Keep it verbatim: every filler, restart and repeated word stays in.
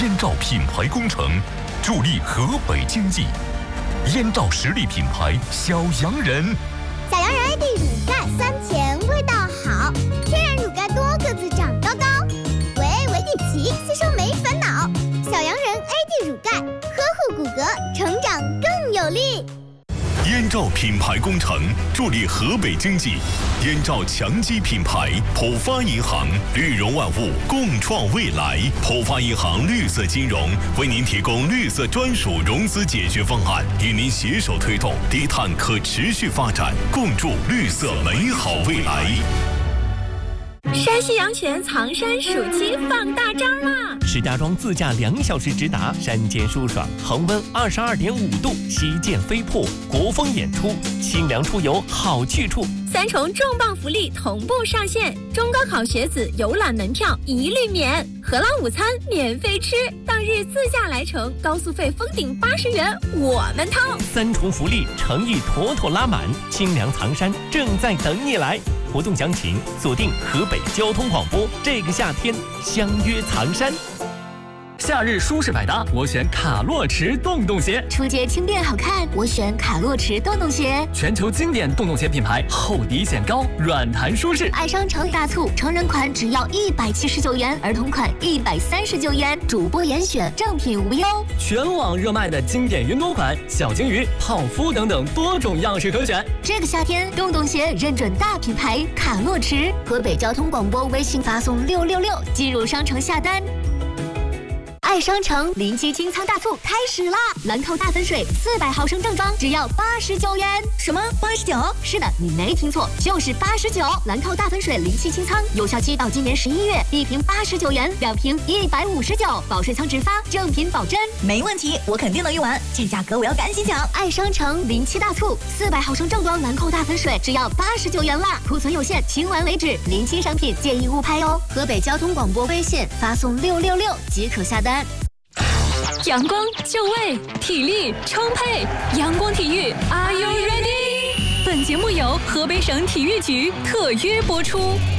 燕赵品牌工程，助力河北经济。燕赵实力品牌小洋人， 小洋人 A D 乳钙酸甜，味道好，天然乳钙多个子长高高，维维地奇吸收没烦恼。小洋人 A D 乳钙，呵护骨骼，成长更有力。 燕赵品牌工程助力河北经济，燕赵强基品牌，浦发银行绿融万物，共创未来。浦发银行绿色金融为您提供绿色专属融资解决方案，与您携手推动低碳可持续发展，共筑绿色美好未来。 山西阳泉藏山暑期放大招啦！ 石家庄自驾两小时直达，山间舒爽，恒温二十二点五度，旗舰飞瀑，国风演出，清凉出游好去处。 三重重磅福利同步上线，中高考学子游览门票一律免，荷兰午餐免费吃，当日自驾来程高速费封顶八十元，我们掏。 三重福利诚意妥妥拉满，清凉藏山正在等你来。活动详情锁定河北交通广播，这个夏天相约藏山。 夏日舒适百搭，我选卡洛驰洞洞鞋。 出街轻便好看，我选卡洛驰洞洞鞋。 全球经典洞洞鞋品牌，厚底显高，软弹舒适。 爱商城大促，成人款只要一百七十九元，儿童款一百三十九元，主播严选，正品无忧。 全网热卖的经典云朵款、小金鱼、泡芙等等多种样式可选。 这个夏天，洞洞鞋认准大品牌卡洛驰。河北交通广播微信发送六六六进入商城下单。爱商城临期清仓大促开始啦！兰蔻大粉水四百毫升正装只要八十九元。什么八十九？是的，你没听错，就是八十九。兰蔻大粉水临期清仓，有效期到今年十一月，一瓶八十九元，两瓶一百五十九，保税仓直发，正品保真。 没问题，我肯定能用完，这价格我要赶紧抢！ 爱商城临期大促，四百毫升正装兰蔻大粉水只要八十九元啦，库存有限，清完为止，临期商品建议勿拍哦。河北交通广播微信发送六六六即可下单。 阳光就位，体力充沛，阳光体育 ，Are you ready？ 本节目由河北省体育局特约播出。